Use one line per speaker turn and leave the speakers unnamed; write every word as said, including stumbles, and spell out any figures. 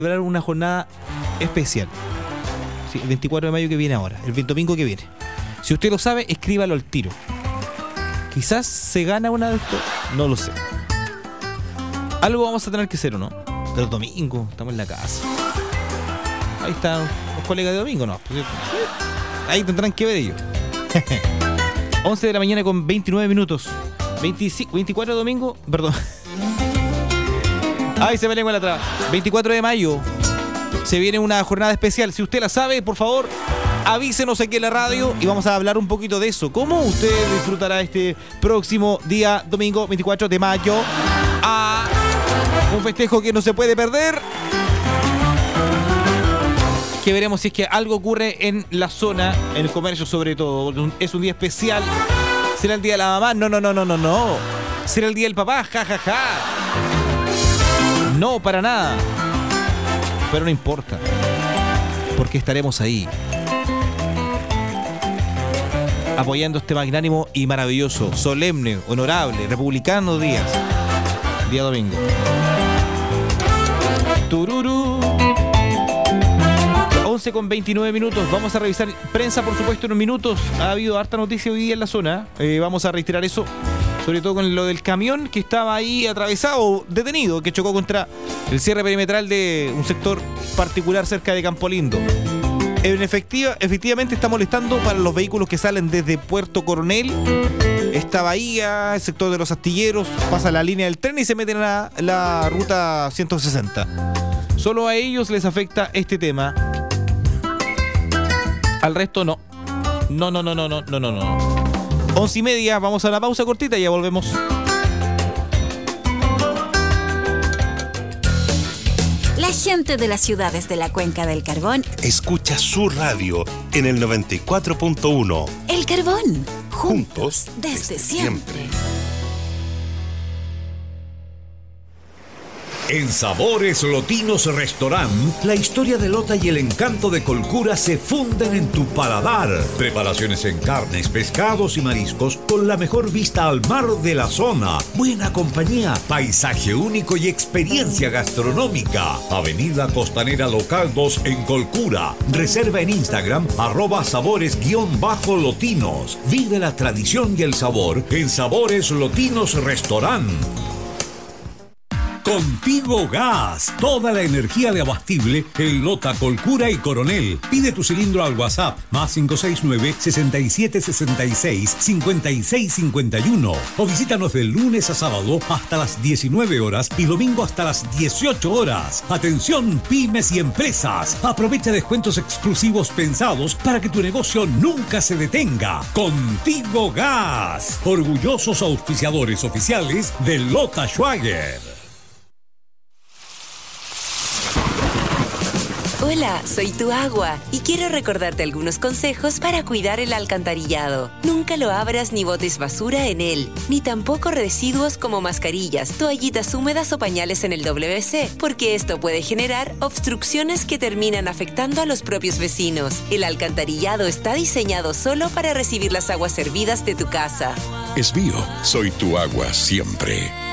celebrar una jornada especial. Sí, el veinticuatro de mayo que viene ahora, el domingo que viene. Si usted lo sabe, escríbalo al tiro. Quizás se gana una de estas, no lo sé. Algo vamos a tener que hacer, ¿o no? Pero domingo, estamos en la casa. Ahí están los colegas de domingo, ¿no? Ahí tendrán que ver ellos. once de la mañana con veintinueve minutos. veinticinco, veinticuatro de domingo, perdón. Ay, se me lengua la traba. veinticuatro de mayo. Se viene una jornada especial. Si usted la sabe, por favor, avísenos aquí en la radio y vamos a hablar un poquito de eso. ¿Cómo usted disfrutará este próximo día, domingo veinticuatro de mayo? A un festejo que no se puede perder. Que veremos si es que algo ocurre en la zona, en el comercio sobre todo. Es un día especial. ¿Será el día de la mamá? No, no, no, no, no, no. ¿Será el día del papá? Ja, ja, ja. No, para nada. Pero no importa. Porque estaremos ahí. Apoyando este magnánimo y maravilloso, solemne, honorable, republicano día. Día domingo. Tururú. once con veintinueve minutos. Vamos a revisar prensa, por supuesto, en unos minutos. Ha habido harta noticia hoy día en la zona. Eh, vamos a reiterar eso. Sobre todo con lo del camión que estaba ahí atravesado, detenido, que chocó contra el cierre perimetral de un sector particular cerca de Campo Lindo. En efectiva, efectivamente está molestando para los vehículos que salen desde Puerto Coronel, esta bahía, el sector de los astilleros, pasa la línea del tren y se meten a la, la ruta ciento sesenta. Solo a ellos les afecta este tema. Al resto no. No, no, no, no, no, no, no, no. Once y media, vamos a la pausa cortita y ya volvemos.
La gente de las ciudades de la Cuenca del Carbón
escucha su radio en el noventa y cuatro punto uno.
El Carbón, juntos,
juntos
desde,
desde
siempre.
siempre.
En Sabores Lotinos Restaurant, la historia de Lota y el encanto de Colcura se funden en tu paladar. Preparaciones en carnes, pescados y mariscos con la mejor vista al mar de la zona. Buena compañía, paisaje único y experiencia gastronómica. Avenida Costanera Local dos en Colcura. Reserva en Instagram, arroba sabores-lotinos. Vive la tradición y el sabor en Sabores Lotinos Restaurant. Contigo Gas, toda la energía de abastible en Lota, Colcura y Coronel. Pide tu cilindro al WhatsApp más cinco seis nueve, seis siete seis seis, cinco seis cinco uno o visítanos de lunes a sábado hasta las diecinueve horas y domingo hasta las dieciocho horas. Atención pymes y empresas, aprovecha descuentos exclusivos pensados para que tu negocio nunca se detenga. Contigo Gas, orgullosos auspiciadores oficiales de Lota Schwager.
Hola, soy tu agua y quiero recordarte algunos consejos para cuidar el alcantarillado. Nunca lo abras ni botes basura en él, ni tampoco residuos como mascarillas, toallitas húmedas o pañales en el W C, porque esto puede generar obstrucciones que terminan afectando a los propios vecinos. El alcantarillado está diseñado solo para recibir las aguas servidas de tu casa.
Es mío, soy tu agua siempre.